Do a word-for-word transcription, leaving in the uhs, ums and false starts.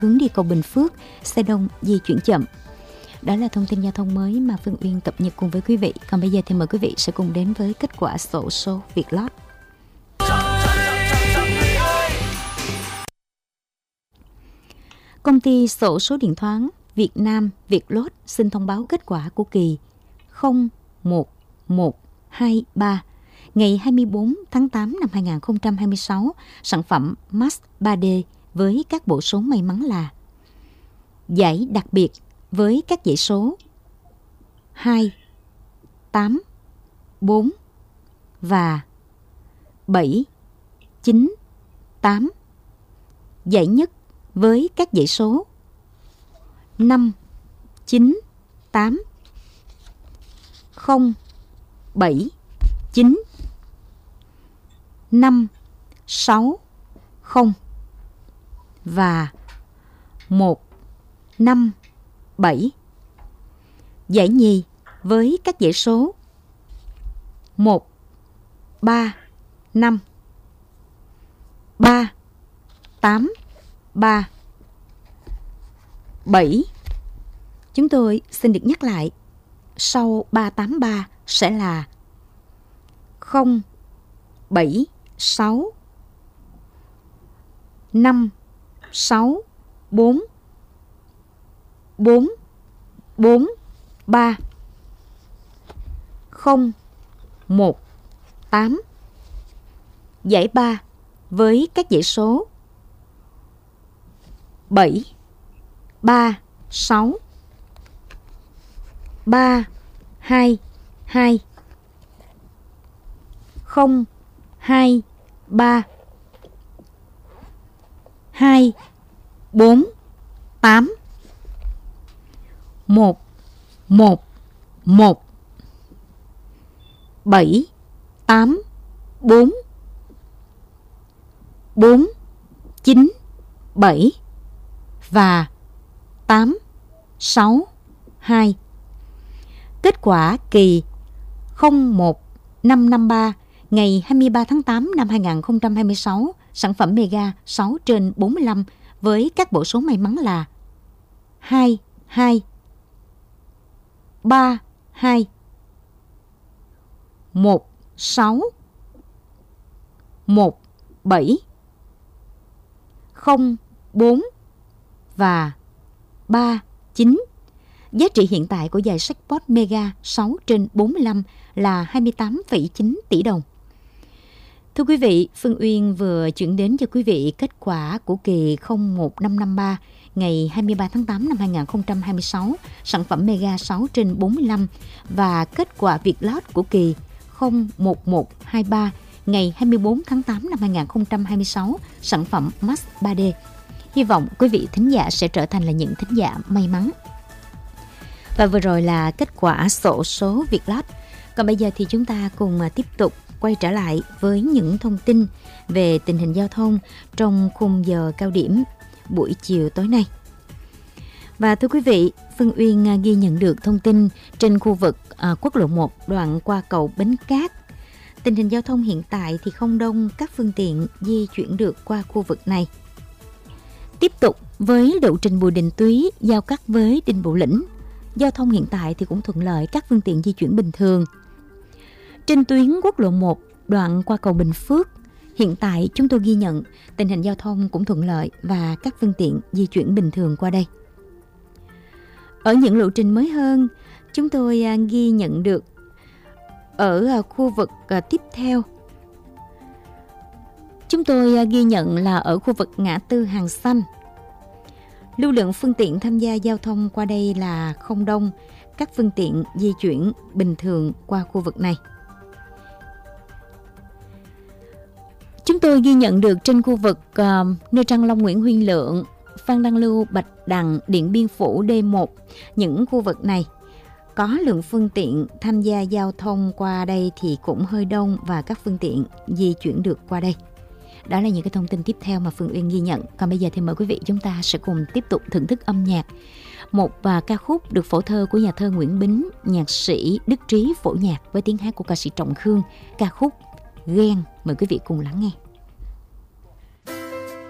hướng đi cầu Bình Phước, xe đông di chuyển chậm. Đó là thông tin giao thông mới mà Phương Uyên cập nhật cùng với quý vị. Còn bây giờ thì mời quý vị sẽ cùng đến với kết quả xổ số Vietlott. Công ty xổ số điện toán Việt Nam Vietlott xin thông báo kết quả của kỳ không một một hai ba ngày hai mươi bốn tháng tám năm hai nghìn không trăm hai mươi sáu, sản phẩm Max ba D với các bộ số may mắn là giải đặc biệt với các dãy số hai, tám, bốn và bảy, chín, tám. Giải nhất với các dãy số năm, chín, tám, không, bảy, chín, năm, sáu, không và một, năm, bảy. Giải nhì với các dãy số một, ba, năm, ba, tám, ba, bảy. Chúng tôi xin được nhắc lại, sau ba tám ba sẽ là không, bảy, sáu, năm, sáu, bốn, bốn, bốn, ba, không, một, tám. Giải ba với các dãy số bảy, ba, sáu, ba, hai, hai, không, hai, ba, hai, bốn, tám, một, một, một, bảy, tám, bốn, bốn, chín, bảy và tám, sáu, hai. Kết quả kỳ không một năm năm ba ngày hai mươi ba tháng tám năm hai nghìn không trăm hai mươi sáu, sản phẩm Mega sáu trên bốn mươi lăm với các bộ số may mắn là hai, hai, ba, hai, một, sáu, một, bảy, không, bốn và ba, chín. Giá trị hiện tại của giải jackpot Mega sáu trên bốn mươi lăm là hai mươi tám phẩy chín tỷ đồng. Thưa quý vị, Phương Uyên vừa chuyển đến cho quý vị kết quả của kỳ không một năm năm ba ngày hai mươi ba tháng tám năm hai nghìn không trăm hai mươi sáu, sản phẩm Mega sáu trên bốn mươi lăm và kết quả Vietlott của kỳ không một một hai ba ngày hai mươi bốn tháng tám năm hai nghìn không trăm hai mươi sáu, sản phẩm Max ba D. Hy vọng quý vị thính giả sẽ trở thành là những thính giả may mắn. Và vừa rồi là kết quả xổ số Vietlott. Còn bây giờ thì chúng ta cùng tiếp tục quay trở lại với những thông tin về tình hình giao thông trong khung giờ cao điểm buổi chiều tối nay. Và thưa quý vị, Phương Uyên ghi nhận được thông tin trên khu vực à, quốc lộ một đoạn qua cầu Bến Cát. Tình hình giao thông hiện tại thì không đông các phương tiện di chuyển được qua khu vực này. Tiếp tục với lộ trình Bùi Đình Túy giao cắt với Đinh Bộ Lĩnh, giao thông hiện tại thì cũng thuận lợi, các phương tiện di chuyển bình thường. Trên tuyến quốc lộ một đoạn qua cầu Bình Phước, hiện tại chúng tôi ghi nhận tình hình giao thông cũng thuận lợi và các phương tiện di chuyển bình thường qua đây. Ở những lộ trình mới hơn, chúng tôi ghi nhận được ở khu vực tiếp theo. Chúng tôi ghi nhận là ở khu vực ngã tư Hàng Xanh. Lưu lượng phương tiện tham gia giao thông qua đây là không đông, các phương tiện di chuyển bình thường qua khu vực này. Chúng tôi ghi nhận được trên khu vực uh, nơi Trăng Long, Nguyễn Huy Lượng, Phan Đăng Lưu, Bạch Đằng, Điện Biên Phủ D một, những khu vực này có lượng phương tiện tham gia giao thông qua đây thì cũng hơi đông và các phương tiện di chuyển được qua đây. Đó là những cái thông tin tiếp theo mà Phương Uyên ghi nhận. Còn bây giờ thì mời quý vị chúng ta sẽ cùng tiếp tục thưởng thức âm nhạc. Một và ca khúc được phổ thơ của nhà thơ Nguyễn Bính, nhạc sĩ Đức Trí phổ nhạc với tiếng hát của ca sĩ Trọng Khương, ca khúc Ghen. Mời quý vị cùng lắng nghe.